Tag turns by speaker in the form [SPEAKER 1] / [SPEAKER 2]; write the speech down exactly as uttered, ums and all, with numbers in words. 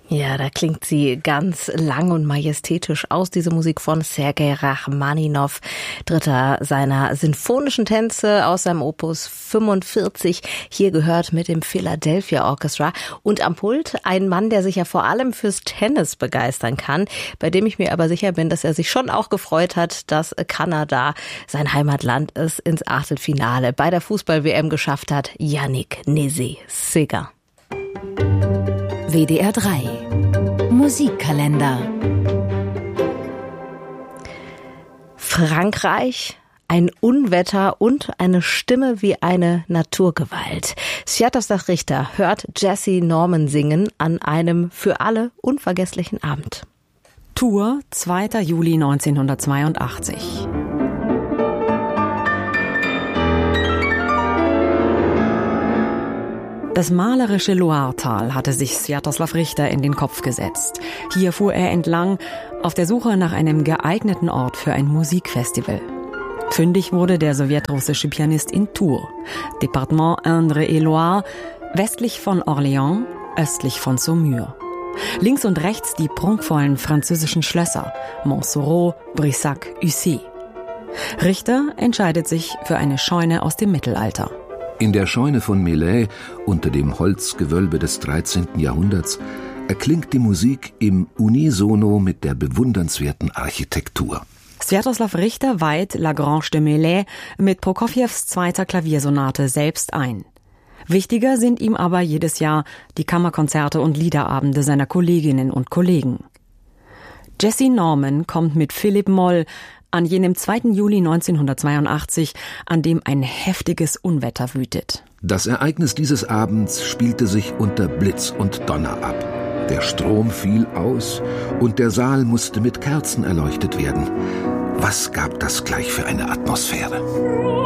[SPEAKER 1] Ja, da klingt sie ganz lang und majestätisch aus, diese Musik von Sergei Rachmaninow, dritter seiner sinfonischen Tänze aus seinem Opus fünfundvierzig, hier gehört mit dem Philadelphia Orchestra. Und am Pult ein Mann, der sich ja vor allem fürs Tennis begeistern kann, bei dem ich mir aber sicher bin, dass er sich schon auch gefreut hat, dass Kanada, sein Heimatland, es ins Achtelfinale bei der Fußball-W M geschafft hat, Yannick Nézet-Séguin.
[SPEAKER 2] W D R drei Musikkalender.
[SPEAKER 1] Frankreich, ein Unwetter und eine Stimme wie eine Naturgewalt. Sviatoslav Richter hört Jessye Norman singen an einem für alle unvergesslichen Abend.
[SPEAKER 3] Tour, zweiter Juli neunzehnhundertzweiundachtzig. Das malerische Loiretal hatte sich Sviatoslav Richter in den Kopf gesetzt. Hier fuhr er entlang, auf der Suche nach einem geeigneten Ort für ein Musikfestival. Fündig wurde der sowjetrussische Pianist in Tours, Departement Indre-et-Loire, westlich von Orléans, östlich von Saumur. Links und rechts die prunkvollen französischen Schlösser, Montsoreau, Brissac, Ussé. Richter entscheidet sich für eine Scheune aus dem Mittelalter.
[SPEAKER 4] In der Scheune von Melay, unter dem Holzgewölbe des dreizehnten Jahrhunderts, erklingt die Musik im Unisono mit der bewundernswerten Architektur.
[SPEAKER 3] Sviatoslav Richter weiht La Grange de Melay mit Prokofjews zweiter Klaviersonate selbst ein. Wichtiger sind ihm aber jedes Jahr die Kammerkonzerte und Liederabende seiner Kolleginnen und Kollegen. Jessye Norman kommt mit Philipp Moll an jenem zweiten Juli neunzehnhundertzweiundachtzig, an dem ein heftiges Unwetter wütet.
[SPEAKER 4] Das Ereignis dieses Abends spielte sich unter Blitz und Donner ab. Der Strom fiel aus und der Saal musste mit Kerzen erleuchtet werden. Was gab das gleich für eine Atmosphäre?